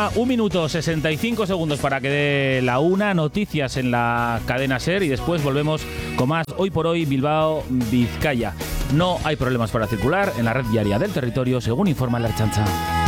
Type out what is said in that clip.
1 minuto 65 segundos para que dé la 1. Noticias en la cadena SER y después volvemos con más Hoy por Hoy Bilbao, Vizcaya. No hay problemas para circular en la red viaria del territorio, según informa la Ertzaintza.